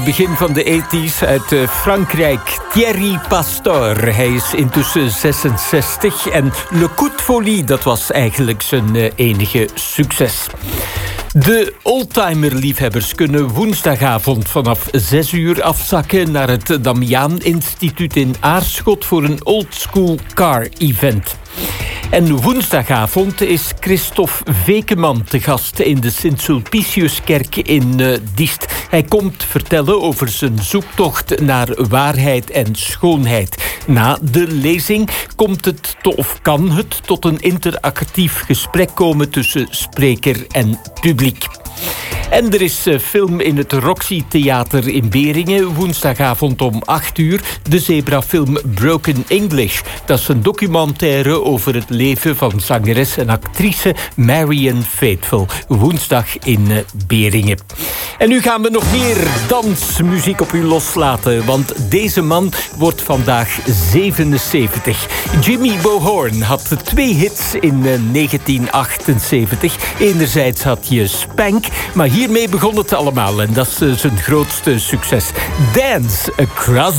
Begin van de 80's uit Frankrijk, Thierry Pastor. Hij is intussen 66 en Le Coup de Folie, dat was eigenlijk zijn enige succes. De oldtimer-liefhebbers kunnen woensdagavond vanaf 6 uur afzakken naar het Damiaan Instituut in Aarschot voor een oldschool car event. En woensdagavond is Christophe Vekeman te gast in de Sint-Sulpiciuskerk in Diest. Hij komt vertellen over zijn zoektocht naar waarheid en schoonheid. Na de lezing kan het tot een interactief gesprek komen tussen spreker en publiek. En er is film in het Roxy Theater in Beringen. Woensdagavond om 8 uur. De zebrafilm Broken English. Dat is een documentaire over het leven van zangeres en actrice Marianne Faithfull. Woensdag in Beringen. En nu gaan we nog meer dansmuziek op u loslaten. Want deze man wordt vandaag 77. Jimmy Bohorn had 2 hits in 1978. Enerzijds had je Spank, maar hiermee begon het allemaal. En dat is zijn grootste succes. Dance Across